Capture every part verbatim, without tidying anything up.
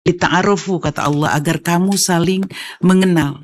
Lita'arufu kata Allah, agar kamu saling mengenal.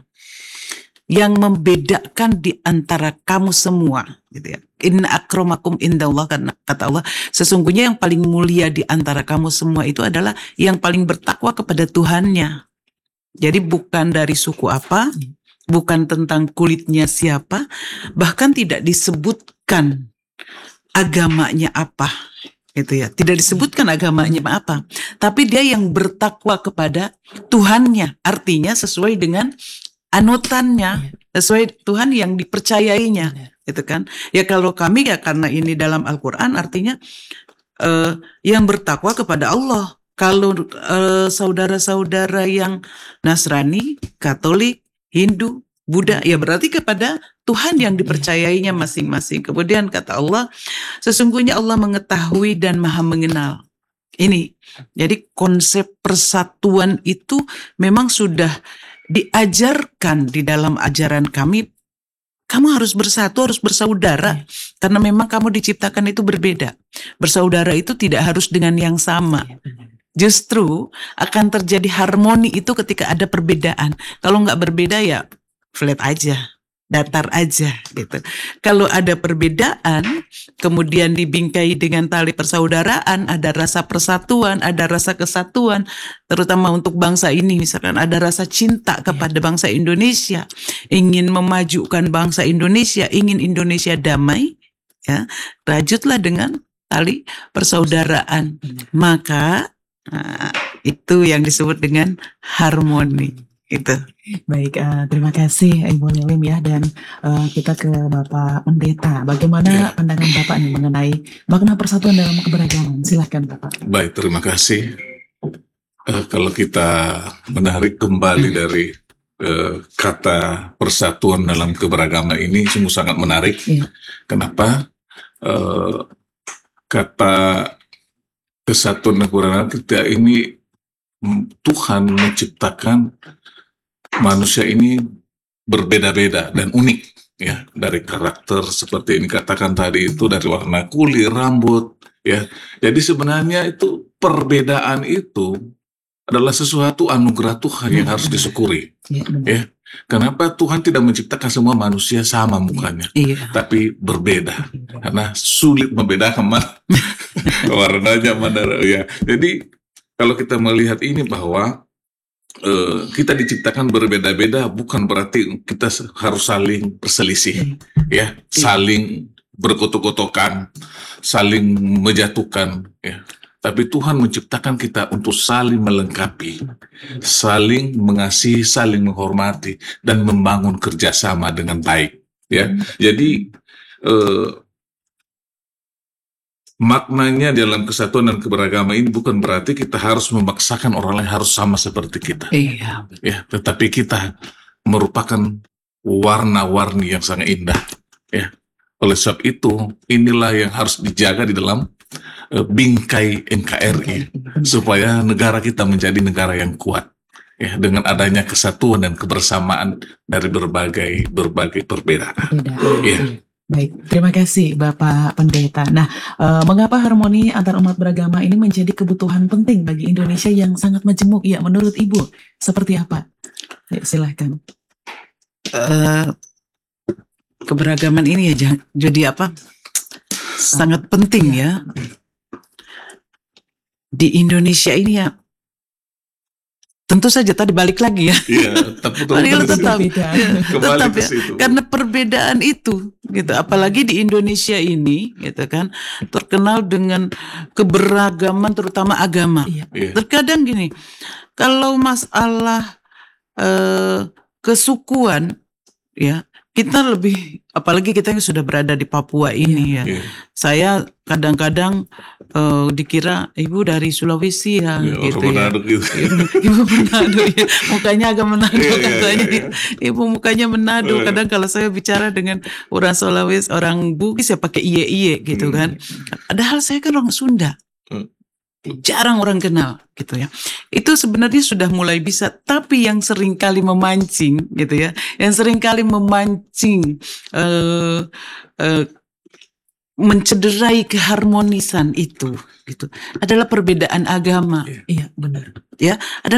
Yang membedakan di antara kamu semua, gitu ya. Inna akramakum indallah, karena kata Allah, sesungguhnya yang paling mulia di antara kamu semua itu adalah yang paling bertakwa kepada Tuhannya. Jadi bukan dari suku apa, bukan tentang kulitnya siapa, bahkan tidak disebutkan agamanya apa, gitu ya. Tidak disebutkan agamanya apa, tapi dia yang bertakwa kepada Tuhannya, artinya sesuai dengan anutannya, sesuai Tuhan yang dipercayainya, gitu kan? Ya kalau kami ya karena ini dalam Al-Quran artinya uh, yang bertakwa kepada Allah. Kalau uh, saudara-saudara yang Nasrani, Katolik, Hindu, Buddha, ya berarti kepada Tuhan yang dipercayainya masing-masing. Kemudian kata Allah, sesungguhnya Allah mengetahui dan maha mengenal. Ini, jadi konsep persatuan itu memang sudah diajarkan di dalam ajaran kami. Kamu harus bersatu, harus bersaudara, karena memang kamu diciptakan itu berbeda. Bersaudara itu tidak harus dengan yang sama. Justru akan terjadi harmoni itu ketika ada perbedaan. Kalau nggak berbeda ya flat aja, datar aja gitu. Kalau ada perbedaan, kemudian dibingkai dengan tali persaudaraan, ada rasa persatuan, ada rasa kesatuan, terutama untuk bangsa ini, misalkan ada rasa cinta kepada bangsa Indonesia, ingin memajukan bangsa Indonesia, ingin Indonesia damai, ya, rajutlah dengan tali persaudaraan. Maka nah, itu yang disebut dengan harmoni. Itu. Baik, uh, terima kasih Ibu Nilim ya, dan uh, kita ke Bapak Pendeta. Bagaimana ya. pandangan Bapak nih mengenai makna persatuan dalam keberagaman? Silahkan Bapak. Baik, terima kasih. Uh, kalau kita menarik kembali dari uh, kata persatuan dalam keberagaman ini, sungguh sangat menarik. Ya. Kenapa? Uh, kata kesatuan dan keberagaman kita ini, Tuhan menciptakan manusia ini berbeda-beda dan unik, ya, dari karakter seperti ini katakan tadi itu, dari warna kulit, rambut, ya. Jadi sebenarnya itu perbedaan itu adalah sesuatu anugerah Tuhan yang harus disyukuri, ya. Kenapa Tuhan tidak menciptakan semua manusia sama mukanya, iya. tapi berbeda, karena sulit membedakan mana warnanya mana, ya. Jadi kalau kita melihat ini bahwa Uh, kita diciptakan berbeda-beda, bukan berarti kita harus saling berselisih, ya, saling berkotok-kotokan, saling menjatuhkan, ya. Tapi Tuhan menciptakan kita untuk saling melengkapi, saling mengasihi, saling menghormati, dan membangun kerjasama dengan baik, ya. Jadi uh, maknanya dalam kesatuan dan keberagaman ini bukan berarti kita harus memaksakan orang lain harus sama seperti kita. Iya. Ya, tetapi kita merupakan warna-warni yang sangat indah. Ya. Oleh sebab itu, inilah yang harus dijaga di dalam uh, bingkai N K R I supaya negara kita menjadi negara yang kuat. Ya, dengan adanya kesatuan dan kebersamaan dari berbagai berbagai perbedaan. Ya. Baik, terima kasih Bapak Pendeta. Nah, uh, mengapa harmoni antar umat beragama ini menjadi kebutuhan penting bagi Indonesia yang sangat majemuk? Ya, menurut Ibu, seperti apa? Ya, silahkan. Uh, keberagaman ini ya jadi apa? Sangat penting ya. Di Indonesia ini ya. Tentu saja tadi balik lagi ya. Iya, tapi tetap, ya, tetap ya, karena perbedaan itu, gitu. Apalagi di Indonesia ini, gitu kan, terkenal dengan keberagaman, terutama agama. Iya. Terkadang gini, kalau masalah eh, kesukuan, ya kita lebih, apalagi kita yang sudah berada di Papua ini ya. Yeah. Saya kadang-kadang uh, dikira ibu dari Sulawesi ya, yeah, gitu ya. Gitu. Ibu Manado ya, mukanya agak Manado yeah, katanya. Yeah, yeah. Ibu mukanya Manado. Kadang kalau saya bicara dengan orang Sulawesi, orang Bugis ya pakai iye-iye gitu kan. Padahal saya kan orang Sunda. Jarang orang kenal gitu ya. Itu sebenarnya sudah mulai bisa, tapi yang sering kali memancing gitu ya, yang sering kali memancing uh, uh, mencederai keharmonisan itu, gitu, adalah perbedaan agama. Iya, benar. Ya, adalah